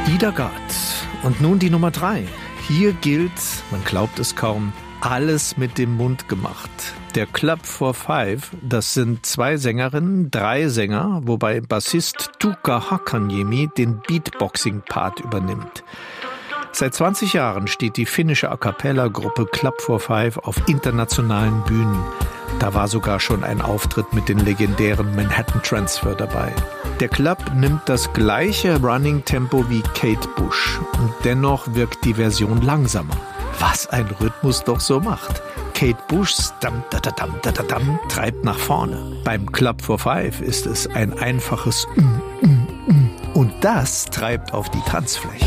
Ida Gard. Und nun die Nummer 3. Hier gilt, man glaubt es kaum, alles mit dem Mund gemacht. Der Club for Five, das sind 2 Sängerinnen, 3 Sänger, wobei Bassist Tuukka Hakaniemi den Beatboxing-Part übernimmt. Seit 20 Jahren steht die finnische A-cappella-Gruppe Club for Five auf internationalen Bühnen. Da war sogar schon ein Auftritt mit den legendären Manhattan Transfer dabei. Der Club nimmt das gleiche Running-Tempo wie Kate Bush und dennoch wirkt die Version langsamer. Was ein Rhythmus doch so macht. Kate Bushs Dam-da-da-dam-da-da-dam treibt nach vorne. Beim Club for Five ist es ein einfaches und das treibt auf die Tanzfläche.